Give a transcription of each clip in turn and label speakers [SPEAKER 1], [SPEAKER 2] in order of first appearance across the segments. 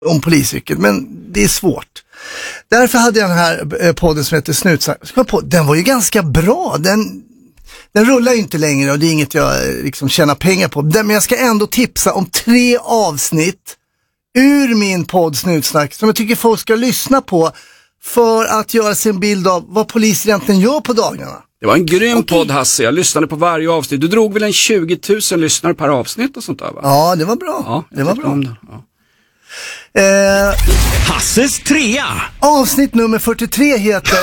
[SPEAKER 1] om polisyrket, men det är svårt. Därför hade jag den här podden som heter Snutsnack. Den var ju ganska bra. Den rullar ju inte längre och det är inget jag liksom tjänar pengar på. Men jag ska ändå tipsa om 3 avsnitt ur min podd Snutsnack som jag tycker folk ska lyssna på för att göra sig en bild av vad poliser egentligen gör på dagarna.
[SPEAKER 2] Det var en grym podd, Hasse. Jag lyssnade på varje avsnitt. Du drog väl en 20 000 lyssnare per avsnitt och sånt där, va?
[SPEAKER 1] Ja, det var bra.
[SPEAKER 2] Ja,
[SPEAKER 1] det var bra.
[SPEAKER 3] Hasses 3.
[SPEAKER 1] Avsnitt nummer 43 heter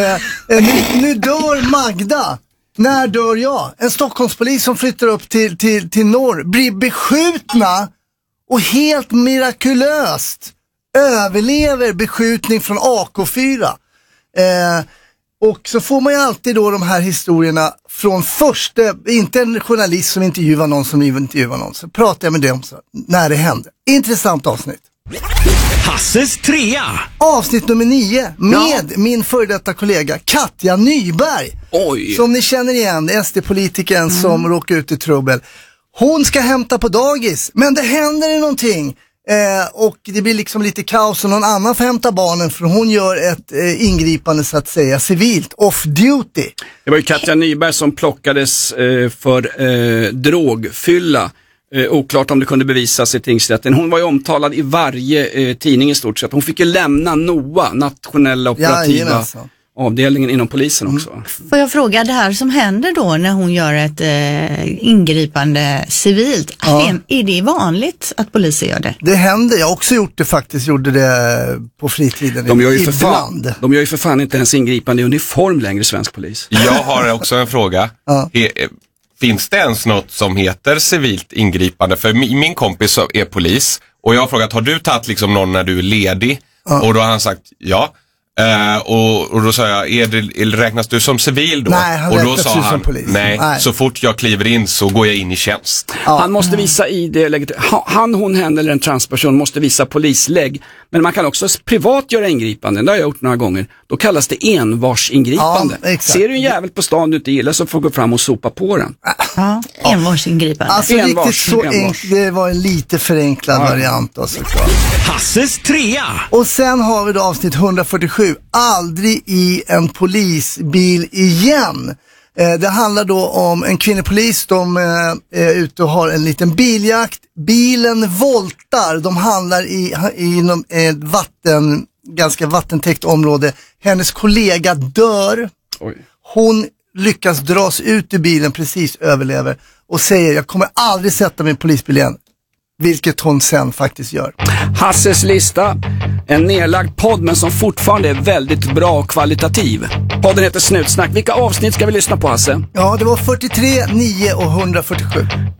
[SPEAKER 1] nu dör Magda. När dör jag? En Stockholmspolis som flyttar upp till norr blir beskjutna och helt mirakulöst överlever beskjutning från AK4. Och så får man ju alltid då de här historierna från första, inte en journalist som intervjuar någon som intervjuar någon. Så pratar jag med dem så, när det händer. Intressant avsnitt.
[SPEAKER 3] Hasses 3.
[SPEAKER 1] Avsnitt nummer 9 med min före detta kollega Katja Nyberg.
[SPEAKER 2] Oj.
[SPEAKER 1] Som ni känner igen, SD-politikern som råkar ut i trubbel. Hon ska hämta på dagis, men det händer någonting. Och det blir liksom lite kaos och någon annan får hämta barnen för hon gör ett ingripande så att säga civilt, off-duty.
[SPEAKER 2] Det var ju Katja Nyberg som plockades för drogfylla. Oklart om det kunde bevisas i tingsrätten. Hon var ju omtalad i varje tidning i stort sett. Hon fick ju lämna NOA, nationella operativa avdelningen inom polisen också.
[SPEAKER 4] Får jag fråga, det här som händer då när hon gör ett ingripande civilt, är det vanligt att poliser gör det?
[SPEAKER 1] Det händer, jag har också gjort det faktiskt, gjorde det på fritiden.
[SPEAKER 2] De gör ju för fan inte ens ingripande i uniform längre, svensk polis.
[SPEAKER 5] Jag har också en fråga. Finns det ens något som heter civilt ingripande? För min kompis är polis och jag har frågat, har du tagit liksom någon när du är ledig? Och då har han sagt ja. Och då sa jag, räknas du som civil då?
[SPEAKER 1] Nej, han
[SPEAKER 5] och då sa han,
[SPEAKER 1] som polis.
[SPEAKER 5] Nej, så fort jag kliver in så går jag in i tjänst.
[SPEAKER 2] Han måste visa ID-lägget. Hon, hen eller en transperson måste visa polislägg. Men man kan också privat göra ingripanden. Det har jag gjort några gånger. Då kallas det envarsingripande. Ser du en jävel på stan du inte gillar så får du gå fram och sopa på den.
[SPEAKER 4] Ja, envarsingripande.
[SPEAKER 1] Alltså riktigt så enkelt, det var en lite förenklad variant då, såklart.
[SPEAKER 3] Hasses 3.
[SPEAKER 1] Och sen har vi då avsnitt 147. Aldrig i en polisbil igen. Det handlar då om en kvinnopolis. De är ute och har en liten biljakt. Bilen voltar. De handlar i ett ganska vattentäckt område. Hennes kollega dör.
[SPEAKER 2] Oj.
[SPEAKER 1] Hon lyckas dras ut ur bilen, precis överlever. Och säger, jag kommer aldrig sätta mig i polisbil igen. Vilket hon sen faktiskt gör.
[SPEAKER 2] Hasses lista. En nedlagd podd men som fortfarande är väldigt bra och kvalitativ. Podden heter Snutsnack. Vilka avsnitt ska vi lyssna på, Hasse?
[SPEAKER 1] Ja, det var 43, 9 och 147.